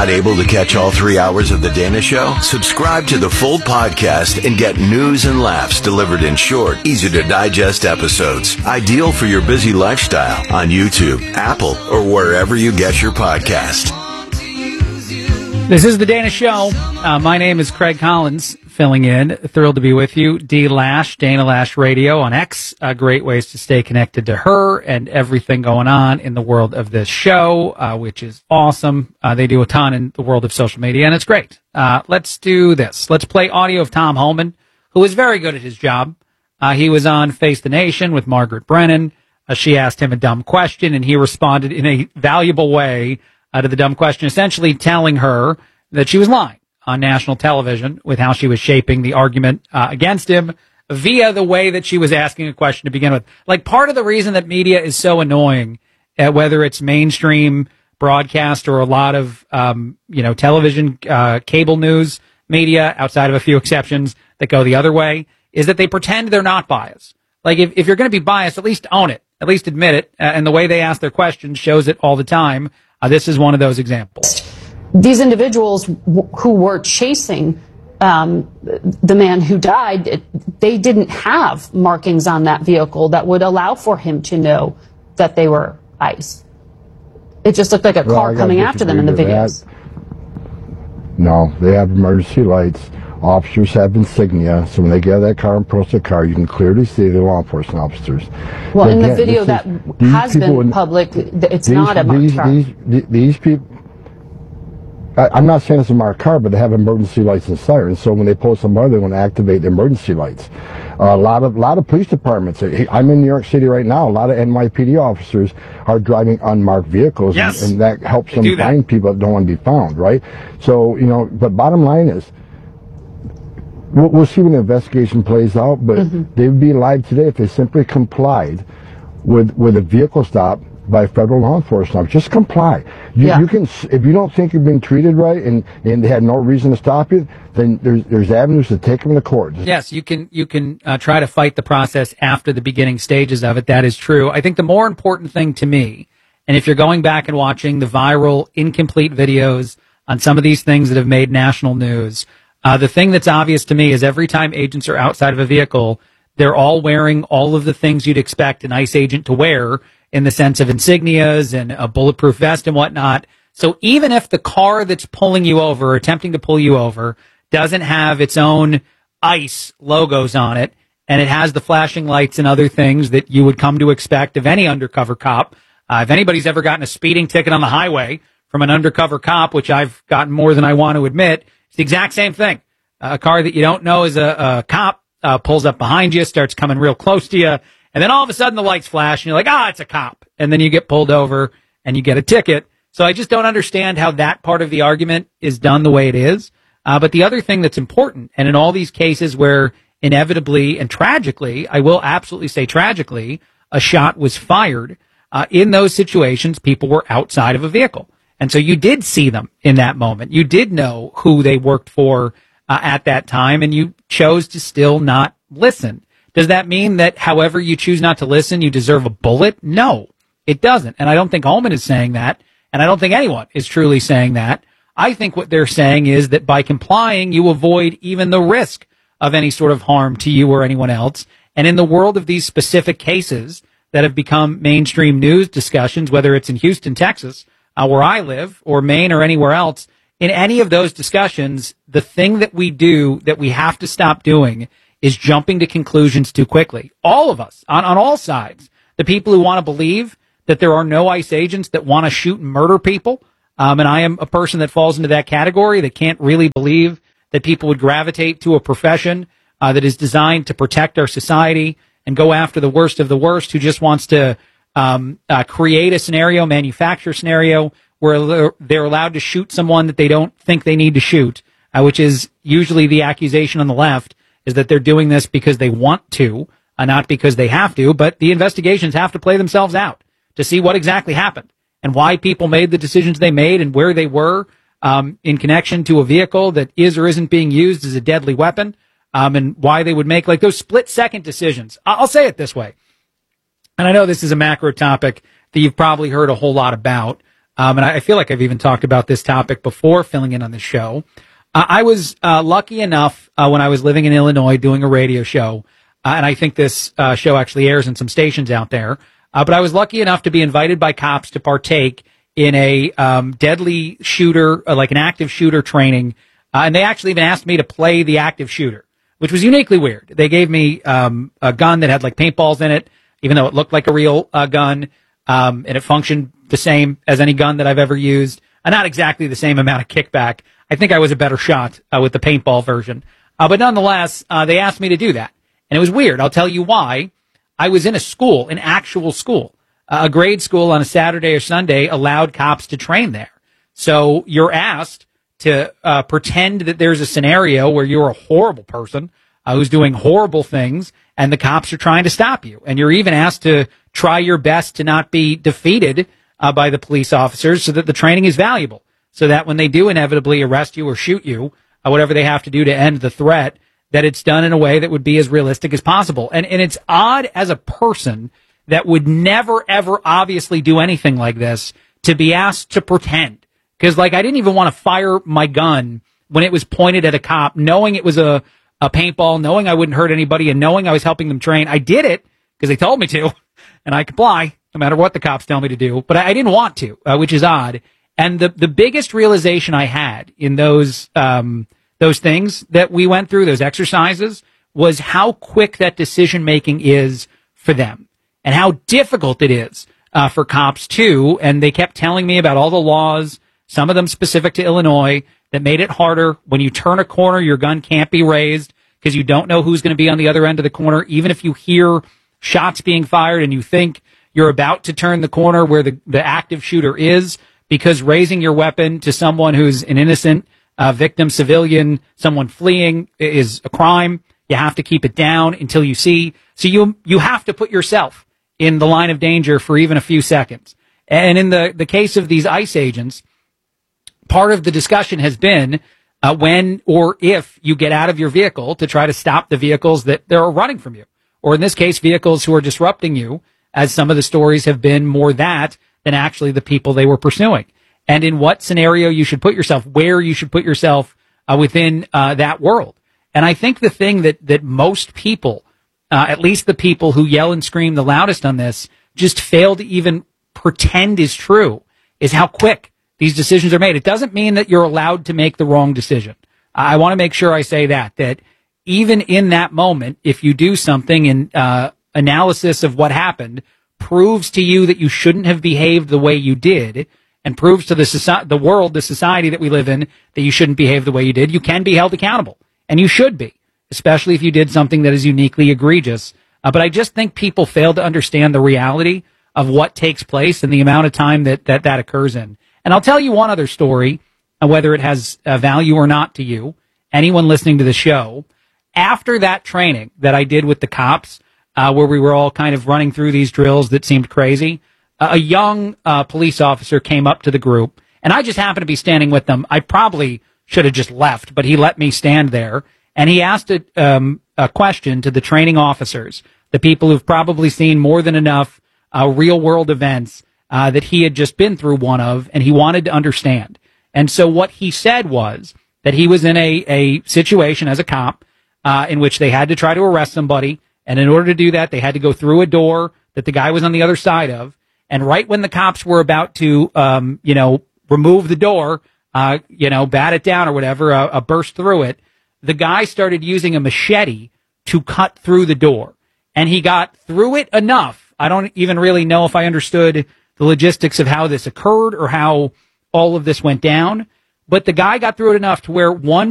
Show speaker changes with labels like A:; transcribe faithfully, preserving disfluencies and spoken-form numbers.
A: Not able to catch all three hours of The Dana Show? Subscribe to the full podcast and get news and laughs delivered in short, easy-to-digest episodes. Ideal for your busy lifestyle on YouTube, Apple, or wherever you get your podcast.
B: This is The Dana Show. Uh, my name is Craig Collins, filling in. Thrilled to be with you. D Lash, Dana Lash Radio on X. Uh, great ways to stay connected to her and everything going on in the world of this show, uh, which is awesome. Uh, they do a ton in the world of social media, and it's great. Uh, let's do this. Let's play audio of Tom Homan, who is very good at his job. Uh, he was on Face the Nation with Margaret Brennan. Uh, she asked him a dumb question, and he responded in a valuable way uh, to the dumb question, essentially telling her that she was lying on national television with how she was shaping the argument uh, against him via the way that she was asking a question to begin with. Like, part of the reason that media is so annoying, uh, whether it's mainstream broadcast or a lot of, um, you know, television, uh, cable news media, outside of a few exceptions that go the other way, is that they pretend they're not biased. Like, if, if you're going to be biased, at least own it. At least admit it. Uh, and the way they ask their questions shows it all the time. Uh, this is one of those examples.
C: These individuals w- who were chasing um, the man who died, it, they didn't have markings on that vehicle that would allow for him to know that they were ICE. It just looked like a
D: well,
C: car coming after them in the videos.
D: That. No, they have emergency lights. Officers have insignia, so when they get out of that car and approach the car, you can clearly see the law enforcement officers.
C: Well,
D: but
C: in
D: again,
C: the video that
D: is,
C: has been in, public, it's
D: these,
C: not a marked
D: these,
C: car.
D: These, these, these people... I, I'm not saying it's a marked car, but they have emergency lights and sirens. So when they pull somebody, they want to activate the emergency lights. Uh, a lot of lot of police departments. I'm in New York City right now. A lot of N Y P D officers are driving unmarked vehicles,
B: yes.
D: and, and that helps them
B: that.
D: find people that don't want to be found. Right. So you know, but bottom line is, we'll, we'll see when the investigation plays out. But mm-hmm. they'd be alive today if they simply complied with with a vehicle stop by federal law enforcement. Just comply. You,
C: yeah.
D: you can, if you don't think you've been treated right and, and they had no reason to stop you, then there's there's avenues to take them to court.
B: Yes, you can you can uh, try to fight the process after the beginning stages of it. That is true. I think the more important thing to me, and if you're going back and watching the viral, incomplete videos on some of these things that have made national news, uh, the thing that's obvious to me is every time agents are outside of a vehicle, they're all wearing all of the things you'd expect an ICE agent to wear, in the sense of insignias and a bulletproof vest and whatnot. So even if the car that's pulling you over, or attempting to pull you over, doesn't have its own ICE logos on it, and it has the flashing lights and other things that you would come to expect of any undercover cop, uh, if anybody's ever gotten a speeding ticket on the highway from an undercover cop, which I've gotten more than I want to admit, it's the exact same thing. Uh, a car that you don't know is a, a cop uh, pulls up behind you, starts coming real close to you, and then all of a sudden the lights flash and you're like, ah, it's a cop. And then you get pulled over and you get a ticket. So I just don't understand how that part of the argument is done the way it is. Uh, but the other thing that's important, and in all these cases where inevitably and tragically, I will absolutely say tragically, a shot was fired, uh, in those situations, people were outside of a vehicle. And so you did see them in that moment. You did know who they worked for uh, at that time, and you chose to still not listen. Does that mean that however you choose not to listen, you deserve a bullet? No, it doesn't. And I don't think Holman is saying that. And I don't think anyone is truly saying that. I think what they're saying is that by complying, you avoid even the risk of any sort of harm to you or anyone else. And in the world of these specific cases that have become mainstream news discussions, whether it's in Houston, Texas, uh, where I live, or Maine or anywhere else, in any of those discussions, the thing that we do that we have to stop doing is jumping to conclusions too quickly. All of us, on, on all sides, the people who want to believe that there are no ICE agents that want to shoot and murder people, um, and I am a person that falls into that category that can't really believe that people would gravitate to a profession uh, that is designed to protect our society and go after the worst of the worst, who just wants to um, uh, create a scenario, manufacture a scenario where they're allowed to shoot someone that they don't think they need to shoot, uh, which is usually the accusation on the left, is that they're doing this because they want to, uh, not because they have to, but the investigations have to play themselves out to see what exactly happened and why people made the decisions they made and where they were um, in connection to a vehicle that is or isn't being used as a deadly weapon, um, and why they would make like those split-second decisions. I'll say it this way, and I know this is a macro topic that you've probably heard a whole lot about, Um, and I, I feel like I've even talked about this topic before filling in on this show. Uh, I was uh, lucky enough uh, when I was living in Illinois doing a radio show, uh, and I think this uh, show actually airs in some stations out there, uh, but I was lucky enough to be invited by cops to partake in a um, deadly shooter, uh, like an active shooter training, uh, and they actually even asked me to play the active shooter, which was uniquely weird. They gave me um, a gun that had like paintballs in it, even though it looked like a real uh, gun, um, and it functioned the same as any gun that I've ever used. Uh, not exactly the same amount of kickback. I think I was a better shot uh, with the paintball version. Uh, but nonetheless, uh, they asked me to do that. And it was weird. I'll tell you why. I was in a school, an actual school. Uh, a grade school on a Saturday or Sunday allowed cops to train there. So you're asked to uh, pretend that there's a scenario where you're a horrible person uh, who's doing horrible things, and the cops are trying to stop you. And you're even asked to try your best to not be defeated uh, by the police officers so that the training is valuable. So that when they do inevitably arrest you or shoot you, uh, whatever they have to do to end the threat, that it's done in a way that would be as realistic as possible. And and it's odd as a person that would never, ever obviously do anything like this to be asked to pretend. Because, like, I didn't even want to fire my gun when it was pointed at a cop, knowing it was a, a paintball, knowing I wouldn't hurt anybody, and knowing I was helping them train. I did it because they told me to, and I comply no matter what the cops tell me to do. But I, I didn't want to, uh, which is odd. And the, the biggest realization I had in those, um, those things that we went through, those exercises, was how quick that decision making is for them and how difficult it is, uh, for cops too. And they kept telling me about all the laws, some of them specific to Illinois, that made it harder. When you turn a corner, your gun can't be raised because you don't know who's going to be on the other end of the corner. Even if you hear shots being fired and you think you're about to turn the corner where the, the active shooter is, because raising your weapon to someone who's an innocent uh, victim, civilian, someone fleeing is a crime. You have to keep it down until you see. So you you have to put yourself in the line of danger for even a few seconds. And in the, the case of these ICE agents, part of the discussion has been uh, when or if you get out of your vehicle to try to stop the vehicles that are running from you. Or in this case, vehicles who are disrupting you, as some of the stories have been more that than actually the people they were pursuing. And in what scenario you should put yourself, where you should put yourself uh, within uh, that world. And I think the thing that, that most people, uh, at least the people who yell and scream the loudest on this, just fail to even pretend is true, is how quick these decisions are made. It doesn't mean that you're allowed to make the wrong decision. I want to make sure I say that, that even in that moment, if you do something in uh, analysis of what happened, proves to you that you shouldn't have behaved the way you did, and proves to the soci- the world, the society that we live in, that you shouldn't behave the way you did, you can be held accountable. And you should be, especially if you did something that is uniquely egregious. Uh, but I just think people fail to understand the reality of what takes place and the amount of time that that, that occurs in. And I'll tell you one other story, uh, whether it has uh, value or not to you, anyone listening to the show. After that training that I did with the cops, Uh, where we were all kind of running through these drills that seemed crazy, uh, a young uh, police officer came up to the group, and I just happened to be standing with them. I probably should have just left, but he let me stand there, and he asked a, um, a question to the training officers, the people who've probably seen more than enough uh, real-world events uh, that he had just been through one of, and he wanted to understand. And so what he said was that he was in a, a situation as a cop uh, in which they had to try to arrest somebody. And in order to do that, they had to go through a door that the guy was on the other side of. And right when the cops were about to, um, you know, remove the door, uh, you know, bat it down or whatever, uh, uh, burst through it, the guy started using a machete to cut through the door. And he got through it enough. I don't even really know if I understood the logistics of how this occurred or how all of this went down. But the guy got through it enough to where one